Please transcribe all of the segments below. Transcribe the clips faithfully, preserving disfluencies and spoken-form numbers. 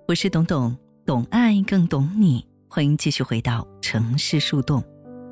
我是董董，懂爱更懂你，欢迎继续回到城市树洞。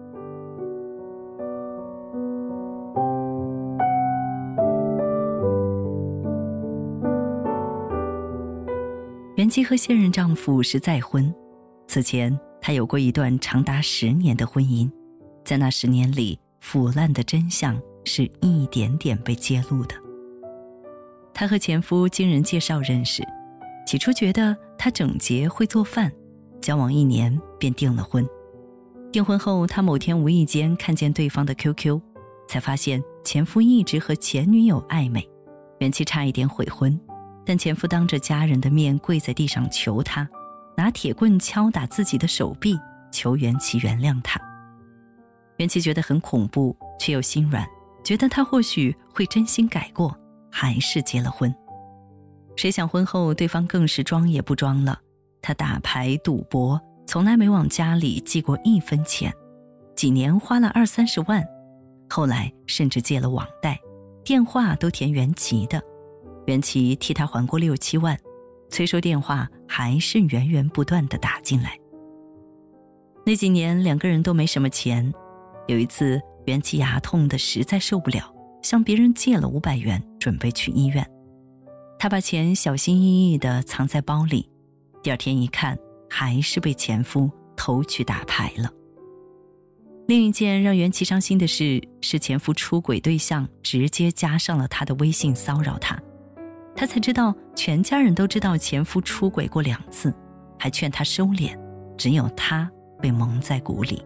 袁琪和现任丈夫是再婚，此前她有过一段长达十年的婚姻，在那十年里，腐烂的真相是一点点被揭露的。她和前夫经人介绍认识，起初觉得他整洁会做饭，交往一年便订了婚。订婚后，他某天无意间看见对方的 Q Q， 才发现前夫一直和前女友暧昧。袁琪差一点悔婚，但前夫当着家人的面跪在地上求她，拿铁棍敲打自己的手臂，求袁琪原谅他。袁琪觉得很恐怖，却又心软，觉得他或许会真心改过，还是结了婚。谁想婚后对方更是装也不装了，他打牌赌博，从来没往家里寄过一分钱，几年花了二三十万，后来甚至借了网贷，电话都填袁琪的，袁琪替他还过六七万，催收电话还是源源不断地打进来。那几年两个人都没什么钱，有一次袁琪牙痛得实在受不了，向别人借了五百元，准备去医院。他把钱小心翼翼地藏在包里，第二天一看，还是被前夫偷去打牌了。另一件让袁琪伤心的事是前夫出轨对象直接加上了他的微信骚扰他，他才知道全家人都知道前夫出轨过两次，还劝他收敛，只有他被蒙在鼓里。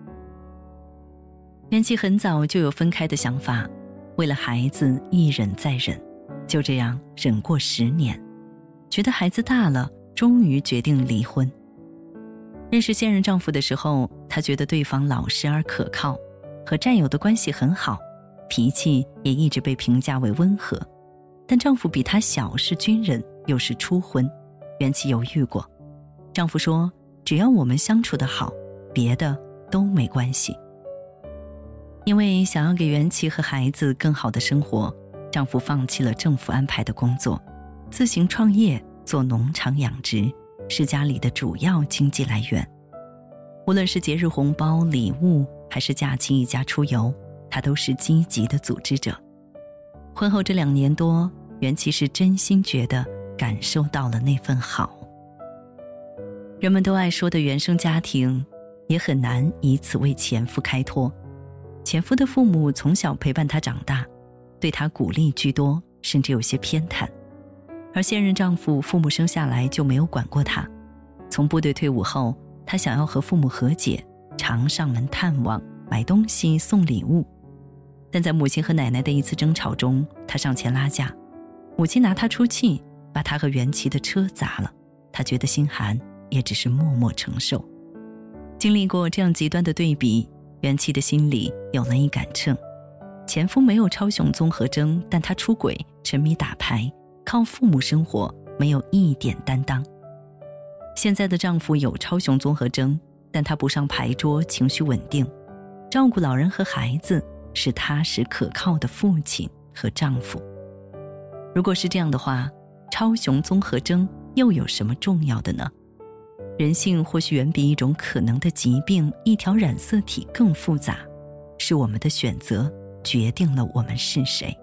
袁琪很早就有分开的想法，为了孩子一忍再忍，就这样忍过十年，觉得孩子大了，终于决定离婚。认识现任丈夫的时候，她觉得对方老实而可靠，和战友的关系很好，脾气也一直被评价为温和。但丈夫比她小，是军人，又是初婚，袁琪犹豫过。丈夫说，只要我们相处得好，别的都没关系。因为想要给袁琪和孩子更好的生活，丈夫放弃了政府安排的工作，自行创业做农场养殖，是家里的主要经济来源。无论是节日红包、礼物，还是假期一家出游，他都是积极的组织者。婚后这两年多，袁琪是真心觉得感受到了那份好。人们都爱说的原生家庭，也很难以此为前夫开脱。前夫的父母从小陪伴他长大，对他鼓励居多，甚至有些偏袒。而现任丈夫父母生下来就没有管过他，从部队退伍后，他想要和父母和解，常上门探望，买东西送礼物。但在母亲和奶奶的一次争吵中，他上前拉架，母亲拿他出气，把他和袁琪的车砸了，他觉得心寒，也只是默默承受。经历过这样极端的对比，袁琪的心里有了一杆秤。前夫没有超雄综合征，但他出轨，沉迷打牌，靠父母生活，没有一点担当。现在的丈夫有超雄综合征，但他不上牌桌，情绪稳定，照顾老人和孩子，是踏实可靠的父亲和丈夫。如果是这样的话，超雄综合征又有什么重要的呢？人性或许远比一种可能的疾病、一条染色体更复杂，是我们的选择决定了我们是谁。